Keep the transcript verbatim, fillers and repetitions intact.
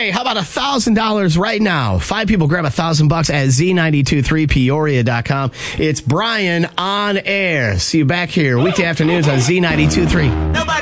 Hey, how about one thousand dollars right now? Five people grab one thousand bucks at Z nine two three Peoria dot com. It's Brian on air. See you back here weekday afternoons on Z nine two three. Nobody